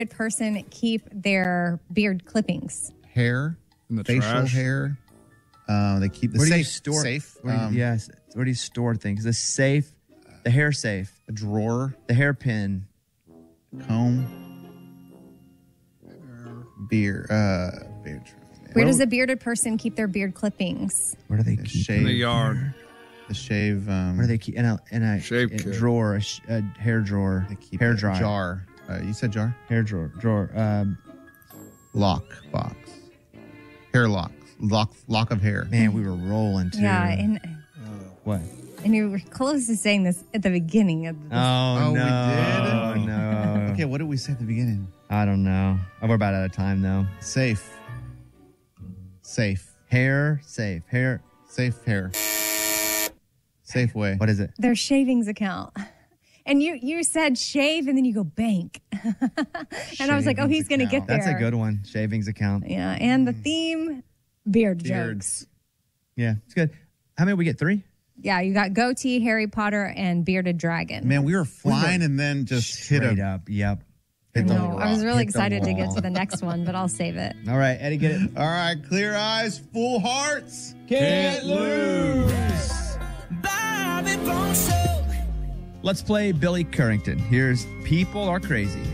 person keep their beard clippings? Hair, In the facial trash. hair. They keep the Where do safe. you store? Safe. Where do you store things? The safe, the hair safe, A drawer, the hairpin. comb, beard. Where does a bearded person keep their beard clippings? Where do they The keep? shave. In the yard. The shave. Where do they keep? In a Shave kit. drawer, a hair drawer, They keep hair a dryer, jar. You said jar. hair drawer. Lock box. Hair locks. Lock of hair. Man, we were rolling too. Yeah, and What? you were close to saying this at the beginning of this. Oh, we no. did? Oh, no. Okay, what did we say at the beginning? I don't know. Oh, we're about out of time, though. Safe. Safe. Hair, safe. Hair. Safe hair. Safe way. What is it? Their shavings account. And you said shave and then you go bank. And I was like, oh, he's going to get there. That's a good one. Shavings account. Yeah, and the theme, beard Beards. jokes. Yeah, it's good. How many we get? 3? Yeah, you got goatee, Harry Potter, and bearded dragon. Man, we were flying and then just hit Straight a up. Yep. I know. wall. I was really Hit the excited to get wall. to the next one, but I'll save it. All right, Eddie, get it. All right, clear eyes, full hearts. Can't lose. Let's play Billy Currington. Here's People Are Crazy.